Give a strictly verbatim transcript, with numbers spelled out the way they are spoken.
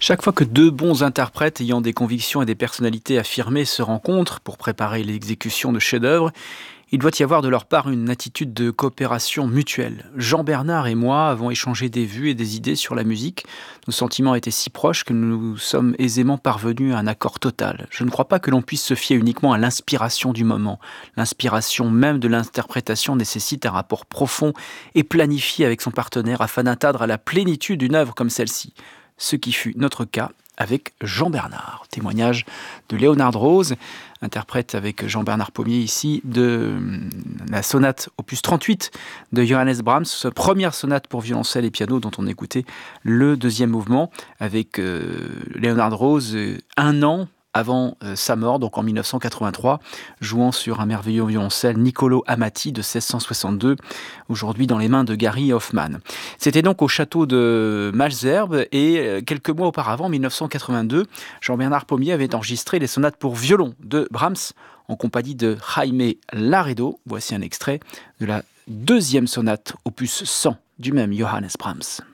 Chaque fois que deux bons interprètes ayant des convictions et des personnalités affirmées se rencontrent pour préparer l'exécution de chefs-d'œuvre, il doit y avoir de leur part une attitude de coopération mutuelle. Jean-Bernard et moi avons échangé des vues et des idées sur la musique. Nos sentiments étaient si proches que nous sommes aisément parvenus à un accord total. Je ne crois pas que l'on puisse se fier uniquement à l'inspiration du moment. L'inspiration même de l'interprétation nécessite un rapport profond et planifié avec son partenaire afin d'atteindre à la plénitude une œuvre comme celle-ci. Ce qui fut notre cas avec Jean-Bernard. Témoignage de Léonard Rose, interprète avec Jean-Bernard Pommier ici de la sonate opus trente-huit de Johannes Brahms, première sonate pour violoncelle et piano dont on écoutait le deuxième mouvement avec euh, Léonard Rose euh, un an avant euh, sa mort, donc en dix-neuf cent quatre-vingt-trois, jouant sur un merveilleux violoncelle Niccolo Amati de seize cent soixante-deux, aujourd'hui dans les mains de Gary Hoffman. C'était donc au château de Malesherbes et euh, quelques mois auparavant, en dix-neuf cent quatre-vingt-deux, Jean-Bernard Pommier avait enregistré les sonates pour violon de Brahms en compagnie de Jaime Laredo. Voici un extrait de la deuxième sonate opus cent du même Johannes Brahms.